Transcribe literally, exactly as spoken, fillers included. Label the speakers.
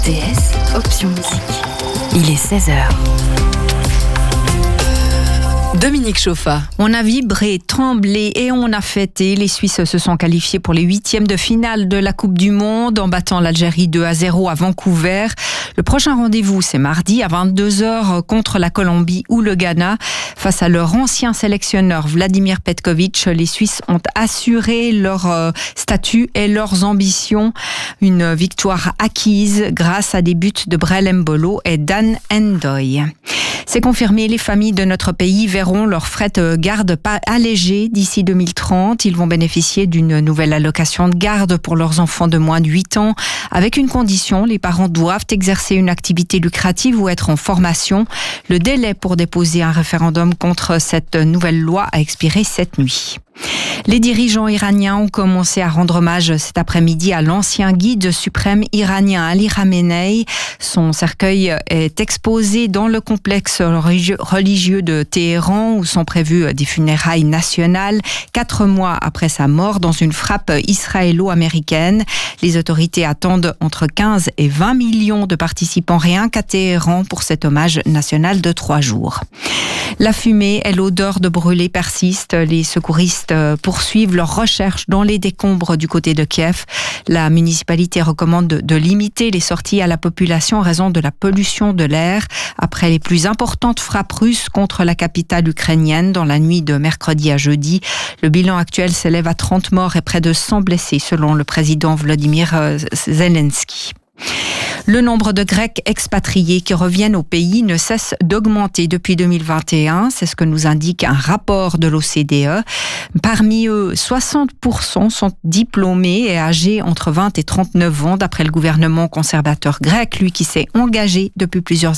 Speaker 1: T S, option musique. Il est seize heures. Dominique Chauffa.
Speaker 2: On a vibré, tremblé et on a fêté. Les Suisses se sont qualifiés pour les huitièmes de finale de la Coupe du Monde en battant l'Algérie deux à zéro à Vancouver. Le prochain rendez-vous, c'est mardi à vingt-deux heures contre la Colombie ou le Ghana. Face à leur ancien sélectionneur Vladimir Petkovic, les Suisses ont assuré leur euh, statut et leurs ambitions. Une victoire acquise grâce à des buts de Brel Mbolo et Dan Ndoye. C'est confirmé, les familles de notre pays verront leurs frais de garde pas allégés d'ici deux mille trente. Ils vont bénéficier d'une nouvelle allocation de garde pour leurs enfants de moins de huit ans. Avec une condition, les parents doivent exercer une activité lucrative ou être en formation. Le délai pour déposer un référendum contre cette nouvelle loi a expiré cette nuit. Les dirigeants iraniens ont commencé à rendre hommage cet après-midi à l'ancien guide suprême iranien Ali Khamenei. Son cercueil est exposé dans le complexe religieux de Téhéran où sont prévues des funérailles nationales. Quatre mois après sa mort dans une frappe israélo-américaine, les autorités attendent entre quinze et vingt millions de participants rien qu'à Téhéran pour cet hommage national de trois jours. La fumée et l'odeur de brûlé persistent. Les secouristes poursuivent leurs recherches dans les décombres du côté de Kiev. La municipalité recommande de, de limiter les sorties à la population en raison de la pollution de l'air. Après les plus importantes frappes russes contre la capitale ukrainienne dans la nuit de mercredi à jeudi, le bilan actuel s'élève à trente morts et près de cent blessés selon le président Volodymyr Zelensky. Le nombre de Grecs expatriés qui reviennent au pays ne cesse d'augmenter depuis deux mille vingt et un. C'est ce que nous indique un rapport de l'O C D E. Parmi eux, soixante pour cent sont diplômés et âgés entre vingt et trente-neuf ans, d'après le gouvernement conservateur grec, lui qui s'est engagé depuis plusieurs